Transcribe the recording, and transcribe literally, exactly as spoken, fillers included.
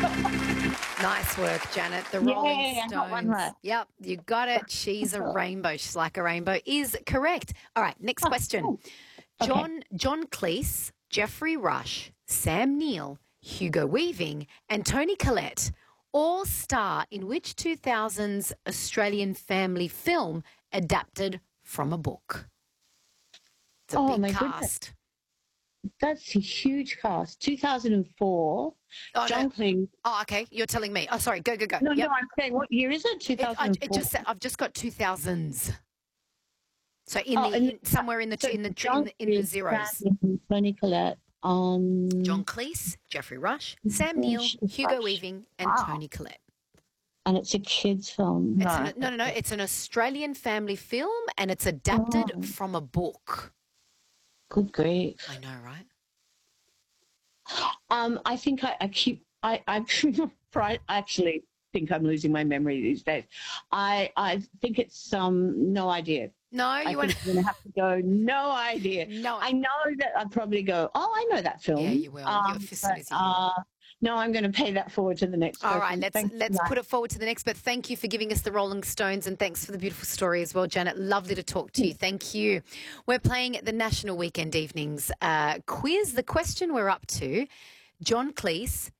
Nice work, Janet. The Rolling Yay, I got one Stones. left. Yep, you got it. She's a rainbow. She's like a rainbow is correct. All right, next question. Oh, okay. John John Cleese, Jeffrey Rush, Sam Neill, Hugo Weaving, and Tony Collette all star in which two thousands Australian family film adapted from a book? It's a Oh, big my cast. goodness. That's a huge cast. two thousand four, Oh, John no. Cleese. Oh, okay. You're telling me. Oh, sorry. Go, go, go. No, Yep. no, I'm saying, what year is it? It, I, two thousand four. it just said, I've just got two thousands. So in Oh, the and in, somewhere in the so in the in John the, in the Cleese, zeros. Sam Neill, Tony Collette. Um, John Cleese, Jeffrey Rush, Sam Neill, Rush, Hugo Rush. Weaving, and Wow. Tony Collette. And it's a kids' film. It's No, an, no, no, no. It's an Australian family film, and it's adapted Oh. from a book. good grief. I know, right? Um, I think I, I keep. I I pri- actually think I'm losing my memory these days. I I think it's um no idea. No, I you think want I'm going to have to go. No idea. no. I know that I'd probably go. Oh, I know that film. Yeah, you will. Um, You're but, facility. uh, no, I'm going to pay that forward to the next All person. right, let's Thanks for let's that. put it forward to the next. But thank you for giving us the Rolling Stones, and thanks for the beautiful story as well, Janet. Lovely to talk to you. Thank you. We're playing the National Weekend Evenings uh, quiz. The question we're up to: John Cleese,